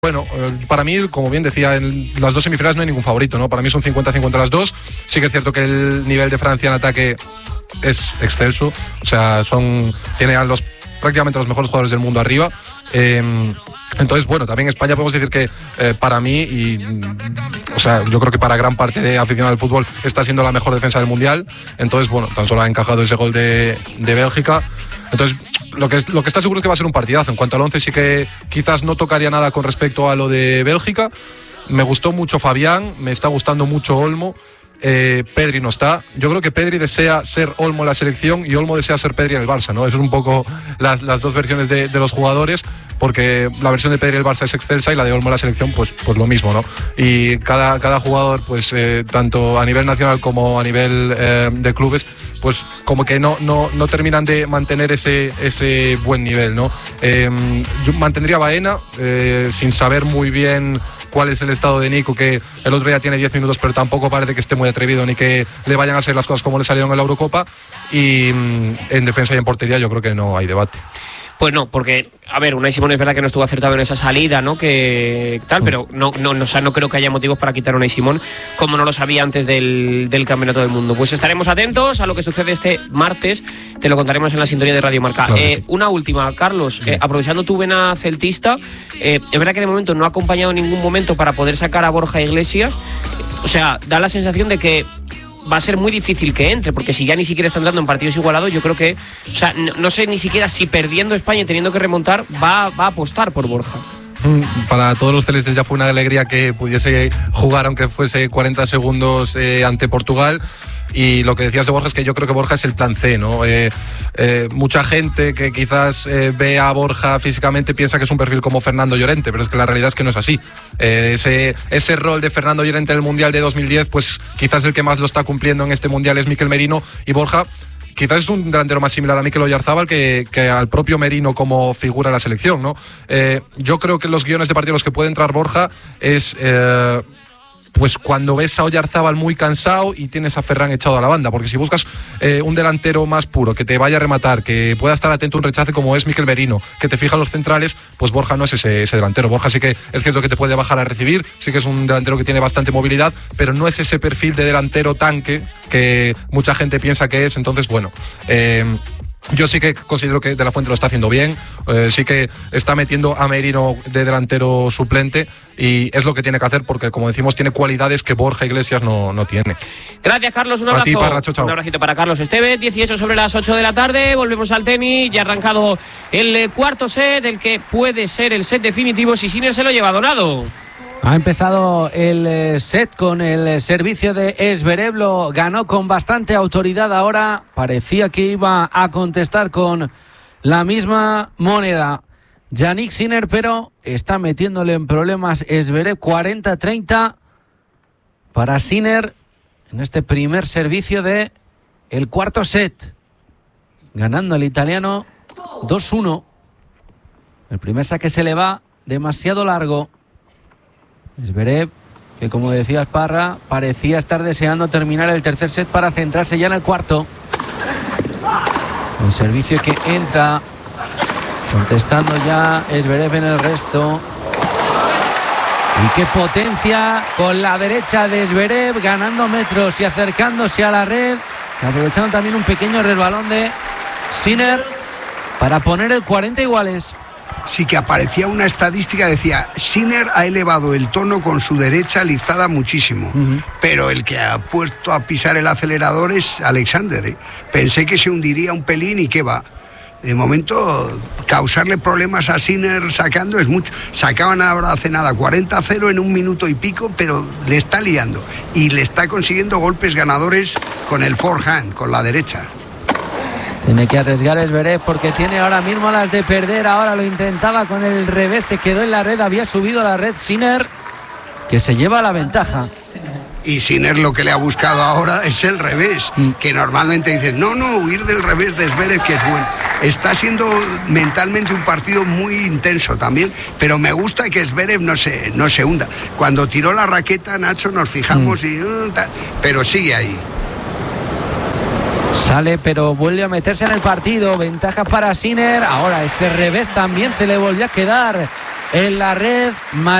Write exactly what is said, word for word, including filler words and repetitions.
Bueno, para mí, como bien decía, en las dos semifinales no hay ningún favorito, ¿no? Para mí son cincuenta cincuenta las dos. Sí que es cierto que el nivel de Francia en ataque es excelso. O sea, son tiene a los prácticamente los mejores jugadores del mundo arriba. Eh, entonces, bueno, también España podemos decir que eh, para mí, y o sea, yo creo que para gran parte de aficionados al fútbol está siendo la mejor defensa del Mundial. Entonces, bueno, tan solo ha encajado ese gol de, de Bélgica. Entonces, lo que, lo que está seguro es que va a ser un partidazo. En cuanto al once, sí que quizás no tocaría nada con respecto a lo de Bélgica. Me gustó mucho Fabián, me está gustando mucho Olmo. Eh, Pedri no está. Yo creo que Pedri desea ser Olmo en la selección y Olmo desea ser Pedri en el Barça, ¿no? Eso es un poco las, las dos versiones de, de los jugadores, porque la versión de Pedri en el Barça es excelsa y la de Olmo en la selección, pues, pues lo mismo, ¿no? Y cada, cada jugador, pues eh, tanto a nivel nacional como a nivel eh, de clubes, pues como que no, no, no terminan de mantener ese, ese buen nivel, ¿no? Eh, yo mantendría a Baena, eh, sin saber muy bien cuál es el estado de Nico, que el otro día tiene diez minutos, pero tampoco parece que esté muy atrevido ni que le vayan a hacer las cosas como le salieron en la Eurocopa. Y en defensa y en portería yo creo que no hay debate. Pues no, porque, a ver, Unai Simón es verdad que no estuvo acertado en esa salida, ¿no? Que tal, pero no, no, no, o sea, no creo que haya motivos para quitar a Unai Simón, como no lo sabía antes del, del Campeonato del Mundo. Pues estaremos atentos a lo que sucede este martes, te lo contaremos en la sintonía de Radio Marca. Claro, eh, sí. Una última, Carlos, eh, aprovechando tu vena celtista, eh, es verdad que de momento no ha acompañado en ningún momento para poder sacar a Borja Iglesias, o sea, da la sensación de que va a ser muy difícil que entre, porque si ya ni siquiera está entrando en partidos igualados, yo creo que, o sea, no, no sé ni siquiera si perdiendo España y teniendo que remontar, va, va a apostar por Borja. Para todos los celestes ya fue una alegría que pudiese jugar, aunque fuese cuarenta segundos eh, ante Portugal. Y lo que decías de Borja es que yo creo que Borja es el plan C, ¿no? Eh, eh, mucha gente que quizás eh, ve a Borja físicamente piensa que es un perfil como Fernando Llorente, pero es que la realidad es que no es así. Eh, ese, ese rol de Fernando Llorente en el Mundial de dos mil diez, pues quizás el que más lo está cumpliendo en este Mundial es Mikel Merino, y Borja quizás es un delantero más similar a Mikel Oyarzabal que, que al propio Merino como figura de la selección, ¿no? Eh, yo creo que los guiones de partido en los que puede entrar Borja es Eh, pues cuando ves a Oyarzabal muy cansado y tienes a Ferran echado a la banda, porque si buscas eh, un delantero más puro, que te vaya a rematar, que pueda estar atento a un rechace como es Mikel Merino, que te fija los centrales, pues Borja no es ese, ese delantero. Borja sí que es cierto que te puede bajar a recibir, sí que es un delantero que tiene bastante movilidad, pero no es ese perfil de delantero tanque que mucha gente piensa que es. Entonces, bueno, eh, yo sí que considero que De La Fuente lo está haciendo bien, eh, sí que está metiendo a Merino de delantero suplente y es lo que tiene que hacer, porque como decimos tiene cualidades que Borja Iglesias no, no tiene. Gracias, Carlos, un abrazo. A ti, Parra, chao, chao. Un abracito para Carlos Esteve. Dieciocho sobre las ocho de la tarde, volvemos al tenis. Ya ha arrancado el cuarto set, el que puede ser el set definitivo si Sinner se lo lleva Donado. Ha empezado el set con el servicio de Zverev, lo ganó con bastante autoridad. Ahora parecía que iba a contestar con la misma moneda Jannik Sinner, pero está metiéndole en problemas Zverev. Cuarenta treinta para Sinner en este primer servicio de el cuarto set, ganando el italiano dos uno. El primer saque se le va demasiado largo. Zverev, que como decías, Parra, parecía estar deseando terminar el tercer set para centrarse ya en el cuarto. El servicio que entra, contestando ya Zverev en el resto. Y qué potencia con la derecha de Zverev, ganando metros y acercándose a la red, aprovechando también un pequeño resbalón de Sinner para poner el cuarenta iguales. Sí que aparecía una estadística, decía, Sinner ha elevado el tono con su derecha liftada muchísimo, uh-huh. Pero el que ha puesto a pisar el acelerador es Alexander, ¿eh? Pensé que se hundiría un pelín y qué va. De momento, causarle problemas a Sinner sacando es mucho. Sacaban ahora hace nada cuarenta a cero en un minuto y pico, pero le está liando y le está consiguiendo golpes ganadores con el forehand, con la derecha. Tiene que arriesgar Zverev porque tiene ahora mismo las de perder. Ahora lo intentaba con el revés, se quedó en la red, había subido a la red Sinner, que se lleva la ventaja. Y Sinner lo que le ha buscado ahora es el revés, mm. que normalmente dices, no, no, huir del revés de Zverev, que es bueno. Está siendo mentalmente un partido muy intenso también, pero me gusta que Zverev no se, no se hunda. Cuando tiró la raqueta, Nacho, nos fijamos mm. y... Uh, pero sigue ahí. Sale, pero vuelve a meterse en el partido. Ventaja para Sinner. Ahora ese revés también se le volvió a quedar en la red.